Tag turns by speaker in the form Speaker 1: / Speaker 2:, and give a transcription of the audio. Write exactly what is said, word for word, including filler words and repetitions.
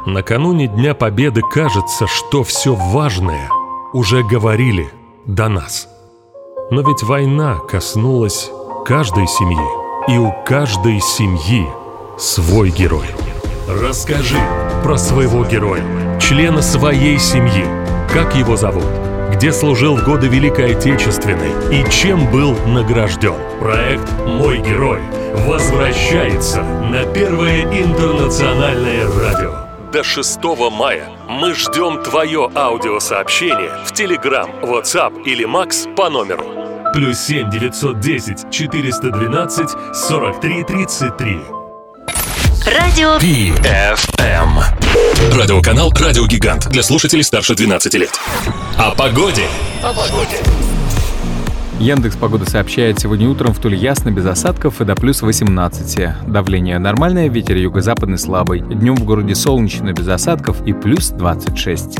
Speaker 1: Накануне Дня Победы кажется, что все важное уже говорили до нас. Но ведь война коснулась каждой семьи, и у каждой семьи свой герой. Расскажи про своего героя, члена своей семьи. Как его зовут? Где служил в годы Великой Отечественной и чем был награжден? Проект «Мой герой» возвращается на Первое интернациональное радио. До шестого мая мы ждем твое аудиосообщение в Telegram, WhatsApp или Макс по номеру плюс семь девятьсот десять четыреста двенадцать сорок три тридцать три.
Speaker 2: Радио
Speaker 3: пи эф эм. Радиоканал «Радио Гигант» для слушателей старше двенадцати лет. О погоде. О погоде.
Speaker 4: Яндекс.Погода сообщает, сегодня утром в Туле ясно, без осадков и до плюс восемнадцати. Давление нормальное, ветер юго-западный слабый. Днем в городе солнечно, без осадков и плюс двадцать шесть.